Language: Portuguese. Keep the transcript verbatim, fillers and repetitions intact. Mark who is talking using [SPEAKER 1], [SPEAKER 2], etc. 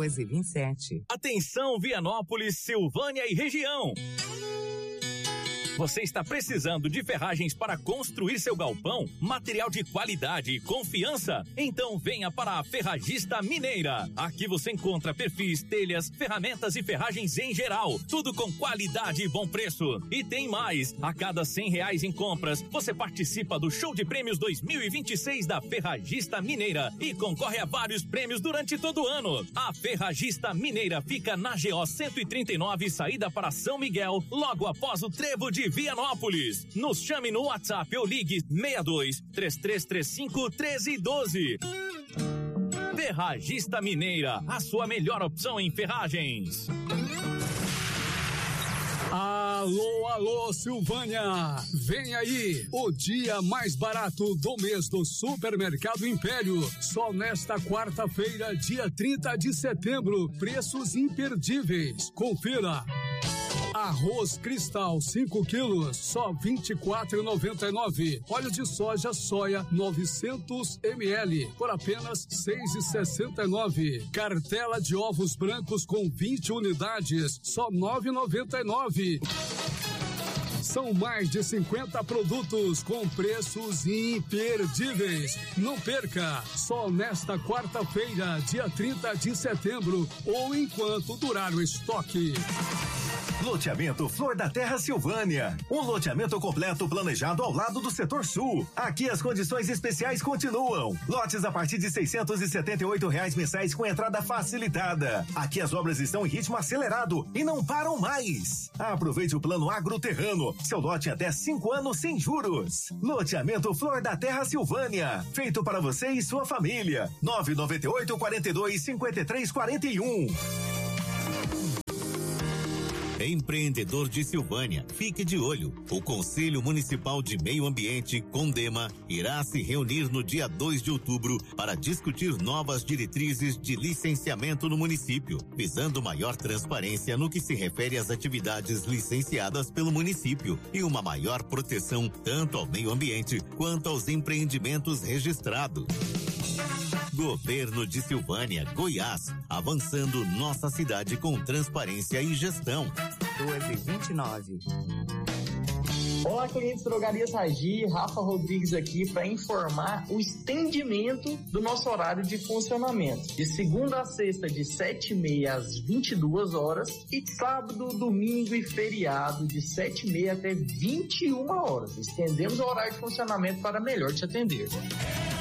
[SPEAKER 1] doze e vinte e sete.
[SPEAKER 2] Atenção, Vianópolis, Silvânia e região. Você está precisando de ferragens para construir seu galpão? Material de qualidade e confiança? Então venha para a Ferragista Mineira. Aqui você encontra perfis, telhas, ferramentas e ferragens em geral. Tudo com qualidade e bom preço. E tem mais. A cada cem reais em compras, você participa do Show de Prêmios dois mil e vinte e seis da Ferragista Mineira e concorre a vários prêmios durante todo o ano. A Ferragista Mineira fica na G O cento e trinta e nove, saída para São Miguel, logo após o trevo de Vianópolis. Nos chame no WhatsApp ou ligue seis dois, três três três cinco, um três um dois. Ferragista Mineira, a sua melhor opção em ferragens.
[SPEAKER 3] Alô, alô, Silvânia! Vem aí, o dia mais barato do mês do Supermercado Império. Só nesta quarta-feira, dia trinta de setembro. Preços imperdíveis. Confira. Arroz Cristal cinco quilos, só vinte e quatro reais e noventa e nove centavos. Óleo de soja Soia novecentos mililitros por apenas seis reais e sessenta e nove centavos. Cartela de ovos brancos com vinte unidades, só nove reais e noventa e nove centavos. São mais de cinquenta produtos com preços imperdíveis. Não perca, só nesta quarta-feira, dia trinta de setembro, ou enquanto durar o estoque.
[SPEAKER 4] Loteamento Flor da Terra Silvânia. Um loteamento completo planejado ao lado do setor sul. Aqui as condições especiais continuam. Lotes a partir de seiscentos e setenta e oito reais mensais com entrada facilitada. Aqui as obras estão em ritmo acelerado e não param mais. Aproveite o plano agroterrano. Seu lote até cinco anos sem juros. Loteamento Flor da Terra Silvânia. Feito para você e sua família. nove nove oito, quatro dois, cinco três quatro um.
[SPEAKER 5] Empreendedor de Silvânia, fique de olho. O Conselho Municipal de Meio Ambiente, CONDEMA, irá se reunir no dia dois de outubro para discutir novas diretrizes de licenciamento no município, visando maior transparência no que se refere às atividades licenciadas pelo município e uma maior proteção tanto ao meio ambiente quanto aos empreendimentos registrados. Governo de Silvânia, Goiás, avançando nossa cidade com transparência e gestão.
[SPEAKER 1] doze e vinte e nove.
[SPEAKER 6] Olá, clientes Drogarias Ragi, Rafa Rodrigues aqui para informar o estendimento do nosso horário de funcionamento. De segunda a sexta, de sete e meia às vinte e duas horas, e sábado, domingo e feriado, de sete e meia até vinte e uma horas. Estendemos o horário de funcionamento para melhor te atender.